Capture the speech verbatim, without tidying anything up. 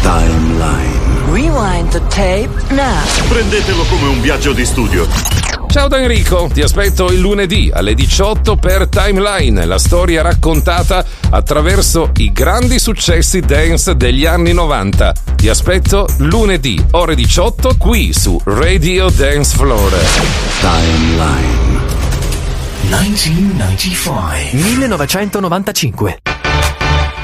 Timeline. Rewind the tape now. Prendetelo come un viaggio di studio. Ciao da Enrico, ti aspetto il lunedì alle diciotto per Timeline, la storia raccontata attraverso i grandi successi dance degli anni novanta. Ti aspetto lunedì, ore diciotto, qui su Radio Dance Floor. Timeline. millenovecentonovantacinque